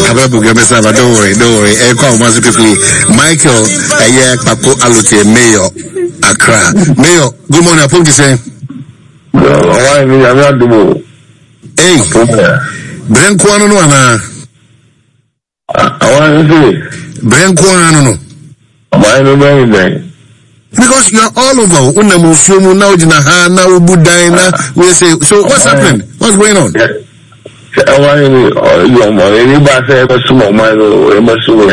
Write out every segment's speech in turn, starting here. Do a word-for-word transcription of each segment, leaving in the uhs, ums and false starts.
Ababu Gamesa, don't worry, don't worry. I call once quickly. Michael, a year Paco Alute, Mayor, Accra. Mayor, good morning. I put you say. Why me? I'm not the move. Hey, Bren Kwano, no, I want to say. Bren Kwano, no. Why no man? Because you are all over. Una musumu now jina ha na ubudai na we say. So what's happening? What's going on? I want to you know anybody say ever small man or ever small.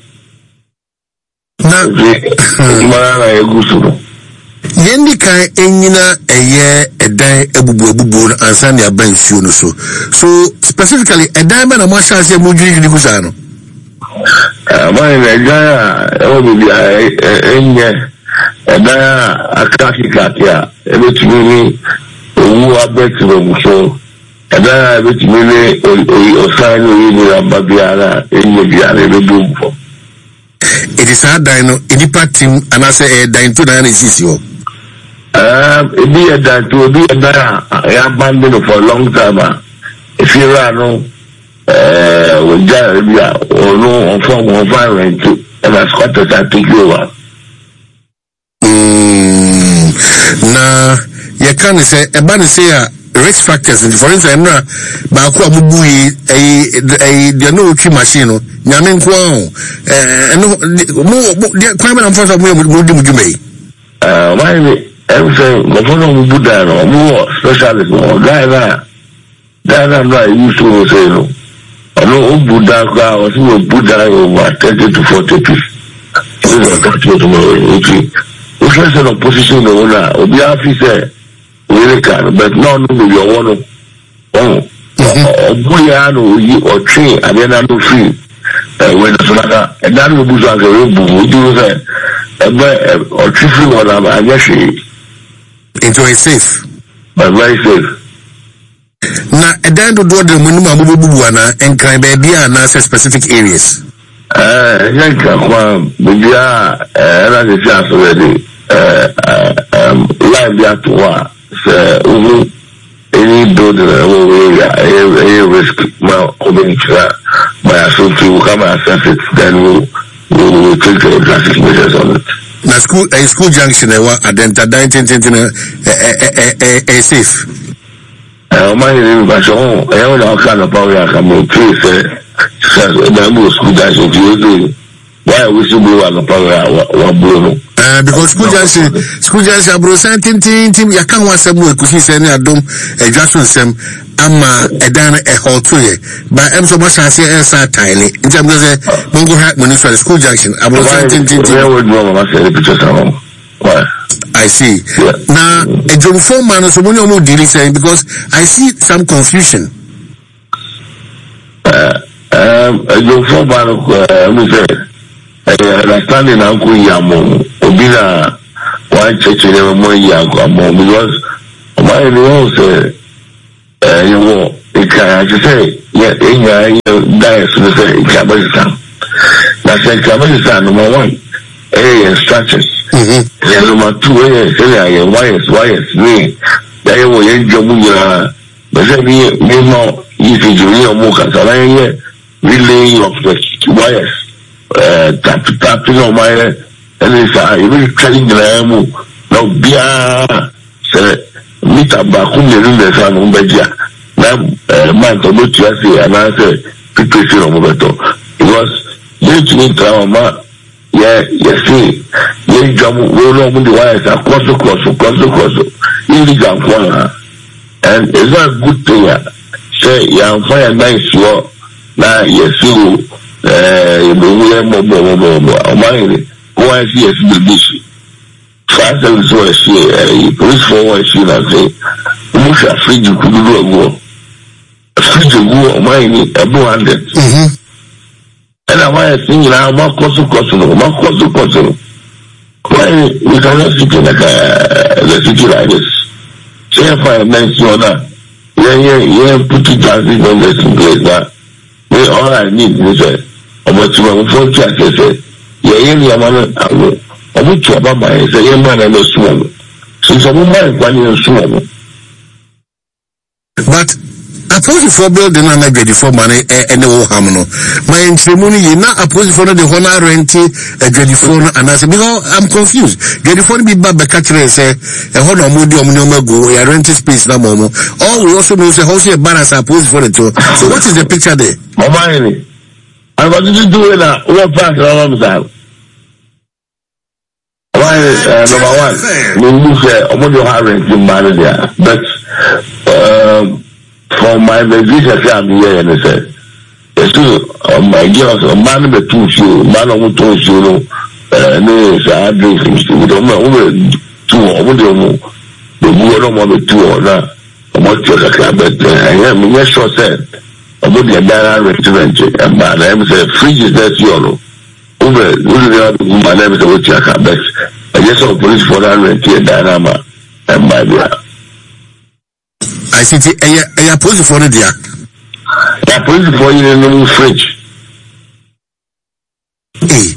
Na mana e gusu. Yendi kai enyina eye edan ebubu ebubu ansa ne aba nsuo no so. So specifically edan ba na mo sha se mo dwi ni gusa no. Ah man e ja e o bi enye edan akaki katia e betumi owu abeti no so edan e betumi ni osan ni ni ababiara enye biara e bebu. It is hard dino inipa team and I say a dine to nine is you. Um, it be a that to be a that I abandoned for a long time. If you run, uh, with that, or no, on form of violence, and I squatted that take you over. Now, you can't say a banner say risk factors, and for instance, Baku Abui, a the no key machine, Yamin Kwao, and no, crime and force of women may. Uh, why? Everything, the phone will down or more specialist or guy that that I'm not used to say no. I know Buddha was who will Buddha over thirty to forty pieces. This is a country tomorrow. Okay. If there's an opposition, the owner will be officer, really can, but no, no, you're one of oh, or train, and then I know free. When the Sonata, and that will be like a rainbow, we do that, or chiefly what I'm actually. Into a safe. But very safe. Now, a dan to do the minimum bubuana and can be a specific areas. Uh, I think we are, uh, like I already, uh, um, live there to what, so, any building area, a risk, well, my associate will come and assess it, then we'll, we'll take the drastic measures on it. Na school a school junction e wa adenta nineteen twenty eh eh eh eh safe eh my name is Basho e o na ka na power ya ka mo please eh na mo school junction you why we should be on the power wa bro eh because school junction school junction bro something team ya kan wa sem we kusi se ni adom e dwaso sem ama edan e hotoye ba em so masha se e sa tile nti am say mongo ha money for school junction abro something team I see. Yeah. Now, a John Foreman is one more dealing saying because I see some confusion. Uh, um, a John Foreman, uh, understanding Uncle Yamo, Obina, one church in a more Yamo, because my rules, uh, you know, it can say, yeah, in your diet, so to say, Kabazistan. That's a Kabazistan, number one, area structures. Mm-hmm. Number two, area, wires, wires, me. They were in Jamuya, but then me, me more easy to real Moka, so I hear relay of the wires, uh, tap, tapping on my, and it's a really telling the Amu, no, Bia, say, meet up back home in the sun, Umbeja. Now, man, to look to see, and I say, people see on Mobeto. Because, they to me, trauma. Yeah, you see, you jump, we don't want the wires across the cross, across the cross, in the jump corner. And it's not a good thing. Say, you're fire nice, you now, you see, uh, you will more, more, more, more, mind, go and see a citizen. Fast and so I see, uh, police forward, see, I say, you should free you could do a war. Free to go, mind, a two hundred. Mm-hmm. And I want to sing now, more cost cost, more cost cost. Why we cannot sit in like a city like this? Say if I mention that, yeah, yeah, yeah, put it down in this place now. We all I need is a, about two and four churches say, yeah, yeah, man, I will, I will talk about my, say, yeah, man, I'm a swim. Since I'm a man, one year swim. But Opposite for building and I ready for money and no hamno. My ceremony, you not opposite for the honor renty a ready for and I said, because I'm confused. Ready for be bad catcher say a honor moody or go, a rented space no more. Or we also know the house balance opposite for the two. So what is the picture there? Mama, I wanted to do it. What part of that? Why, number one, we move a model hiring in Manager, but um. For my visa family here, and I said, so my girls, a man with two shoes, man on two shoes, and there's a drink, we don't know over two or the one on the two or not, or what you're like, but I am yes, so said, about the Dara restaurant, and my name is a fridge is that yellow. Over, my name is a Wachaka, but I just saw police for that rent here, Dynama, and my dear. I see a a pose for the dia. A pose for you in the fridge. Eh,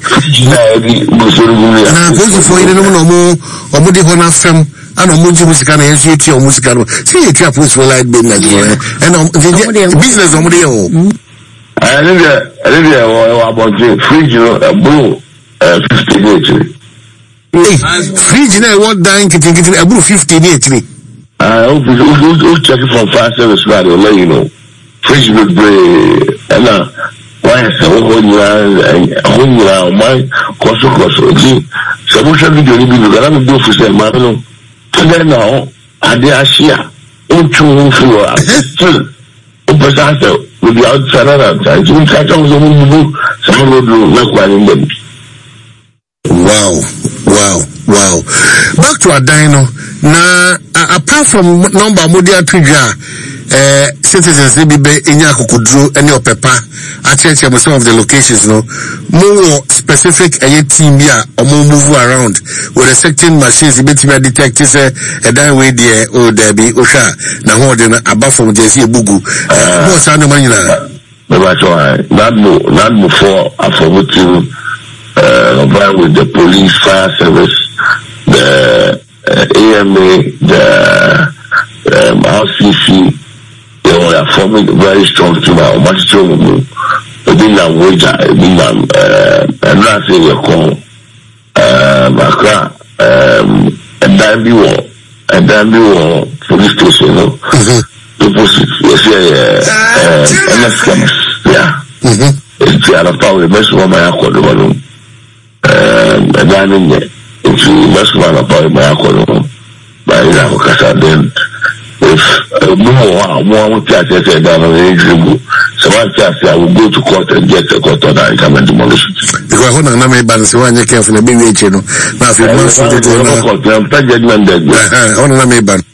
na pose for you in the no or Mudi Hona Fem, and a Muji Musicana and City or Musicano. See a trap for light business and the business of the I live there about the fridge, a blue fifty-eight. Fridge, and I want dying getting a blue fifty-eight. I hope you check it from fast service radio, let you know. Fridge would be, and now, why is so when you are, when you are, my, cost of cost, so much of you do, you got to do for some man. And then now, I dare share, oh, true, for still, Opposite with the outside outside, you catch on some do, some will do, not quite in them. Wow, wow, wow. Back to our dino. Now, uh, apart from number Modia Trigger, uh, citizens, they be in Yakukudru, any of Peppa, I check some of the locations, no more specific a team here or more move around with a secting machines, the better detectives, a down way there, or there be Osha, now holding above from J C Bugu. What's on the money now? That's why, not more, not before I forgot to, uh, with the police, fire service, the Uh, A M A, the um, R C C, they were forming very strong team. How much strong we did not wage, we did not, and not say we call, um, Accra, um, and then we were, and then we were police station, no? Opposite, yes, yeah, N S chemist, yeah. It's the other power, the best one I call the one, um, and then in there. If you must run about my alcohol, by Casa, then if more, more would catch it down on the exam, so I just I will go to court and get a court order and come and demolish it. Because I want to know about the one you care for the big channel. Now, if you must go to the judgment, I want to know about.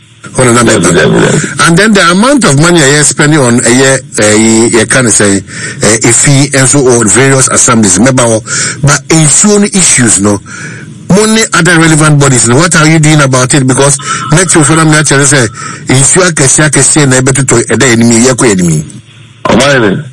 And then the amount of money I spending on a year, a can say, a fee and so on various assemblies, member, but ensuring issues, no. Only other relevant bodies. And what are you doing about it? Because next year, for them, naturally say, if you are Kessia, Kessia, and able to a day enemy, you're enemy. Oh, my name.